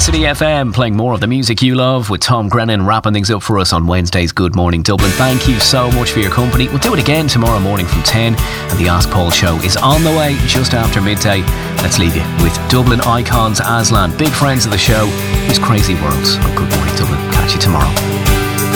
City FM, playing more of the music you love with Tom Grennan wrapping things up for us on Wednesday's Good Morning Dublin. Thank you so much for your company. We'll do it again tomorrow morning from 10, and the Ask Paul show is on the way just after midday. Let's leave you with Dublin icons Aslan, big friends of the show, His Crazy Worlds on Good Morning Dublin. Catch you tomorrow.